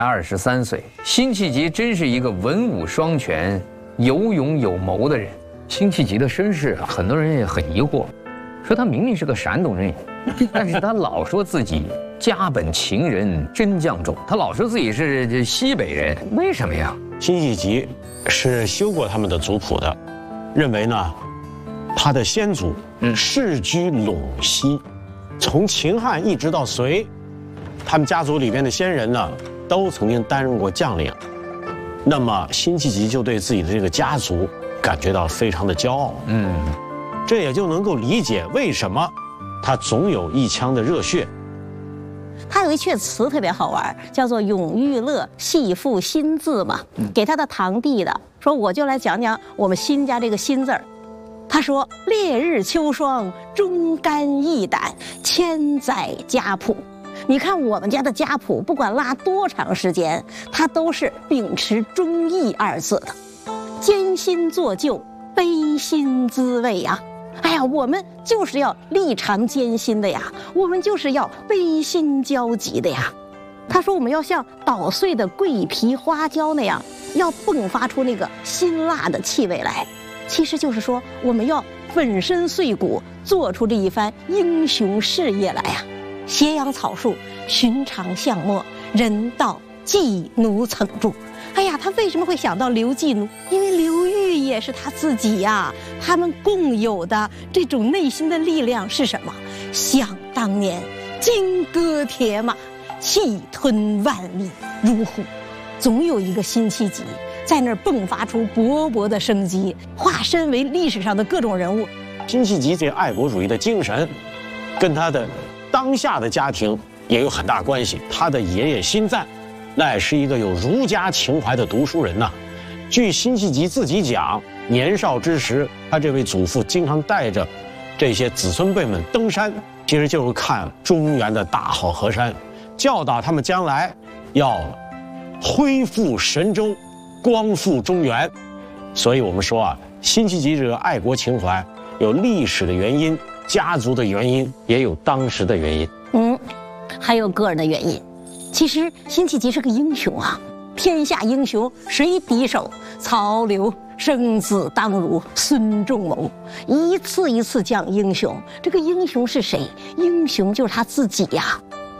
23岁，辛弃疾真是一个文武双全、有勇有谋的人。辛弃疾的身世啊，很多人也很疑惑，说他明明是个山东人，但是他老说自己家本秦人，真将种，他老说自己是西北人，为什么呀？ 辛弃疾是修过他们的族谱的，认为呢，他的先祖世居陇西，从秦汉一直到隋，他们家族里边的先人呢，都曾经担任过将领。那么辛弃疾就对自己的这个家族感觉到非常的骄傲，这也就能够理解为什么他总有一腔的热血。 他有一阙词特别好玩，叫做《永遇乐系赋辛字》嘛，给他的堂弟的，说我就来讲讲我们辛家这个辛字儿。他说：“烈日秋霜，忠肝义胆，千载家谱。”你看我们家的家谱，不管拉多长时间，它都是秉持忠义二字的，艰辛做就，悲心滋味呀。哎呀，我们就是要历尝艰辛的呀，我们就是要悲心交集的呀。他说我们要像捣碎的桂皮花椒那样，要迸发出那个辛辣的气味来。其实就是说，我们要粉身碎骨，做出这一番英雄事业来呀。斜阳草树，寻常巷陌，人道妓奴曾住。哎呀，他为什么会想到刘妓奴？因为刘裕也是他自己呀。他们共有的这种内心的力量是什么？想当年，金戈铁马，气吞万里如虎，总有一个辛弃疾在那儿迸发出勃勃的生机，化身为历史上的各种人物。 辛弃疾这爱国主义的精神，跟他的当下的家庭也有很大关系。他的爷爷辛赞，那也是一个有儒家情怀的读书人呐。据辛弃疾自己讲，年少之时，他这位祖父经常带着这些子孙辈们登山，其实就是看中原的大好河山，教导他们将来要恢复神州，光复中原。所以我们说啊，辛弃疾这个爱国情怀有历史的原因，家族的原因，也有当时的原因。 还有个人的原因。其实辛弃疾是个英雄啊，天下英雄谁敌手？曹刘生子当如孙仲谋，一次一次讲英雄。这个英雄是谁？英雄就是他自己呀。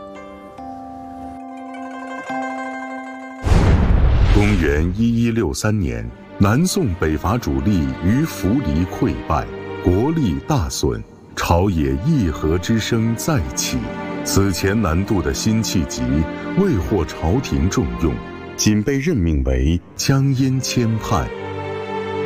公元1163年，南宋北伐主力于涪陵溃败，国力大损，朝野议和之声再起。此前南渡的辛弃疾未获朝廷重用，仅被任命为江阴签判。